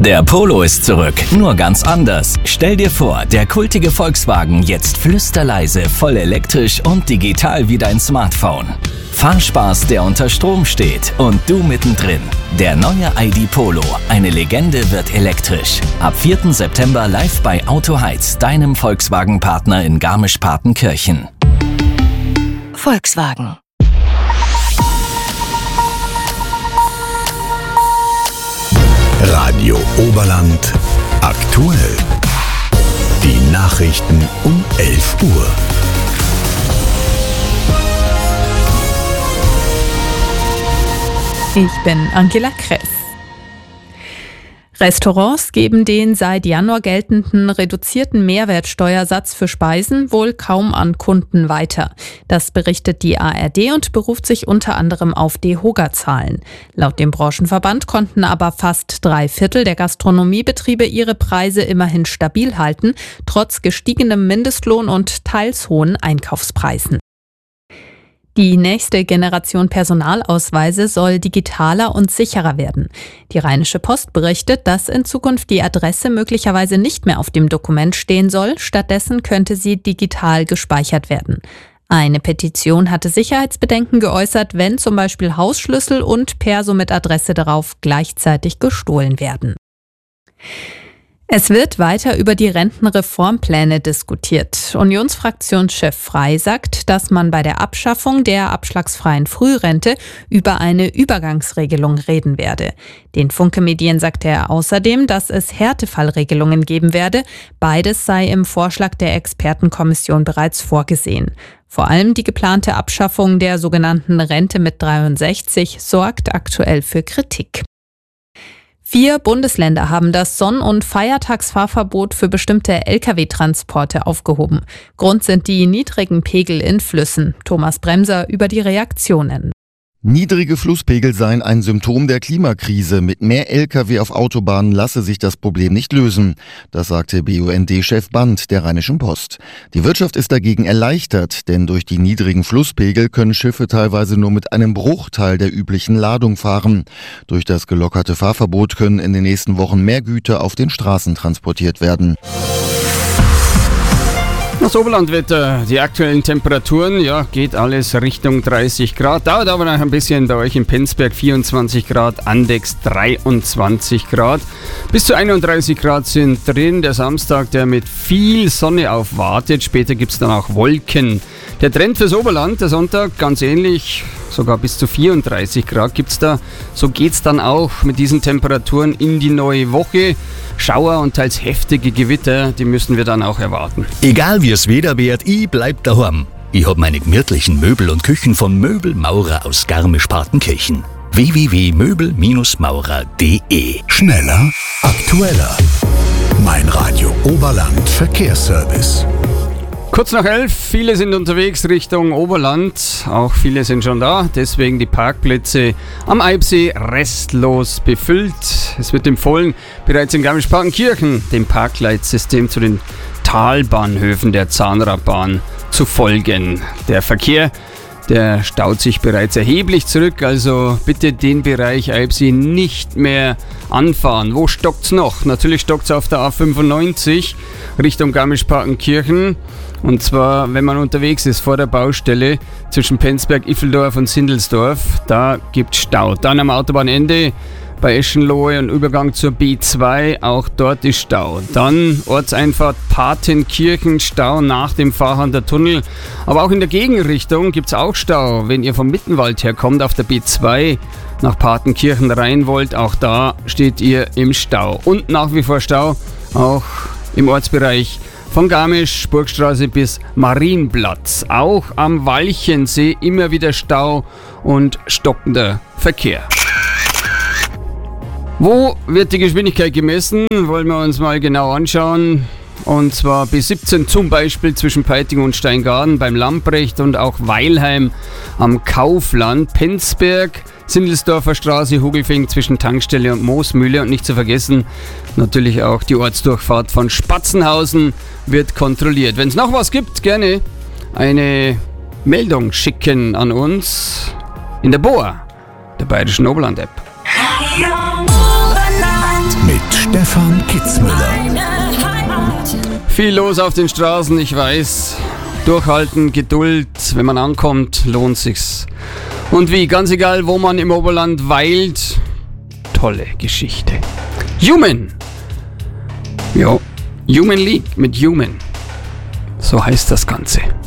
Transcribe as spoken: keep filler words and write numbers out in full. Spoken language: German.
Der Polo ist zurück, nur ganz anders. Stell dir vor, der kultige Volkswagen jetzt flüsterleise, voll elektrisch und digital wie dein Smartphone. Fahrspaß, der unter Strom steht und du mittendrin. Der neue I D Polo, eine Legende, wird elektrisch. Ab vierten September live bei Auto Heiz, deinem Volkswagen-Partner in Garmisch-Partenkirchen. Volkswagen. Radio Oberland aktuell. Die Nachrichten um elf Uhr. Ich bin Angela Kress. Restaurants geben den seit Januar geltenden reduzierten Mehrwertsteuersatz für Speisen wohl kaum an Kunden weiter. Das berichtet die A R D und beruft sich unter anderem auf DEHOGA-Zahlen. Laut dem Branchenverband konnten aber fast drei Viertel der Gastronomiebetriebe ihre Preise immerhin stabil halten, trotz gestiegenem Mindestlohn und teils hohen Einkaufspreisen. Die nächste Generation Personalausweise soll digitaler und sicherer werden. Die Rheinische Post berichtet, dass in Zukunft die Adresse möglicherweise nicht mehr auf dem Dokument stehen soll. Stattdessen könnte sie digital gespeichert werden. Eine Petition hatte Sicherheitsbedenken geäußert, wenn zum Beispiel Hausschlüssel und Perso mit Adresse darauf gleichzeitig gestohlen werden. Es wird weiter über die Rentenreformpläne diskutiert. Unionsfraktionschef Frey sagt, dass man bei der Abschaffung der abschlagsfreien Frührente über eine Übergangsregelung reden werde. Den Funke-Medien sagte er außerdem, dass es Härtefallregelungen geben werde. Beides sei im Vorschlag der Expertenkommission bereits vorgesehen. Vor allem die geplante Abschaffung der sogenannten Rente mit dreiundsechzig sorgt aktuell für Kritik. Vier Bundesländer haben das Sonn- und Feiertagsfahrverbot für bestimmte L K W-Transporte aufgehoben. Grund sind die niedrigen Pegel in Flüssen. Thomas Bremser über die Reaktionen. Niedrige Flusspegel seien ein Symptom der Klimakrise. Mit mehr L K W auf Autobahnen lasse sich das Problem nicht lösen. Das sagte B U N D-Chef Band der Rheinischen Post. Die Wirtschaft ist dagegen erleichtert, denn durch die niedrigen Flusspegel können Schiffe teilweise nur mit einem Bruchteil der üblichen Ladung fahren. Durch das gelockerte Fahrverbot können in den nächsten Wochen mehr Güter auf den Straßen transportiert werden. Das Oberlandwetter, die aktuellen Temperaturen, ja, geht alles Richtung dreißig Grad. Dauert aber noch ein bisschen, bei euch in Penzberg vierundzwanzig Grad, Andex dreiundzwanzig Grad. Bis zu einunddreißig Grad sind drin. Der Samstag, der mit viel Sonne aufwartet. Später gibt es dann auch Wolken. Der Trend fürs Oberland, der Sonntag, ganz ähnlich, sogar bis zu vierunddreißig Grad gibt es da. So geht es dann auch mit diesen Temperaturen in die neue Woche. Schauer und teils heftige Gewitter, die müssen wir dann auch erwarten. Egal wie es Wetter wird, ich bleib daheim. Ich hab meine gemütlichen Möbel und Küchen von Möbelmaurer aus Garmisch-Partenkirchen. w w w punkt möbel maurer punkt d e. Schneller, aktueller. Mein Radio Oberland Verkehrsservice. Kurz nach elf, viele sind unterwegs Richtung Oberland, auch viele sind schon da, deswegen die Parkplätze am Eibsee restlos befüllt. Es wird empfohlen, bereits in Garmisch-Partenkirchen dem Parkleitsystem zu den Talbahnhöfen der Zahnradbahn zu folgen. Der Verkehr, der staut sich bereits erheblich zurück, also bitte den Bereich Eibsee nicht mehr anfahren. Wo stockt's noch? Natürlich stockt's auf der A fünfundneunzig Richtung Garmisch-Partenkirchen. Und zwar, wenn man unterwegs ist vor der Baustelle zwischen Penzberg, Iffeldorf und Sindelsdorf, da gibt's Stau. Dann am Autobahnende bei Eschenlohe und Übergang zur B zwei, auch dort ist Stau. Dann Ortseinfahrt Partenkirchen, Stau nach dem Fahrhander Tunnel. Aber auch in der Gegenrichtung gibt's auch Stau. Wenn ihr vom Mittenwald herkommt, auf der B zwei nach Partenkirchen rein wollt, auch da steht ihr im Stau. Und nach wie vor Stau, auch im Ortsbereich von Garmisch, Burgstraße bis Marienplatz. Auch am Walchensee immer wieder Stau und stockender Verkehr. Wo wird die Geschwindigkeit gemessen? Wollen wir uns mal genau anschauen. Und zwar B siebzehn zum Beispiel zwischen Peiting und Steingaden beim Lamprecht und auch Weilheim am Kaufland, Penzberg, Sindelsdorfer Straße, Hugelfing zwischen Tankstelle und Moosmühle und nicht zu vergessen natürlich auch die Ortsdurchfahrt von Spatzenhausen wird kontrolliert. Wenn es noch was gibt, gerne eine Meldung schicken an uns in der B O A, der Bayerischen Oberland-App. Mit Stefan Stefan Kitzmüller. Viel los auf den Straßen, ich weiß. Durchhalten, Geduld, wenn man ankommt, lohnt sich's. Und wie, ganz egal, wo man im Oberland weilt, tolle Geschichte. Human. Jo, Human League mit Human. So heißt das Ganze.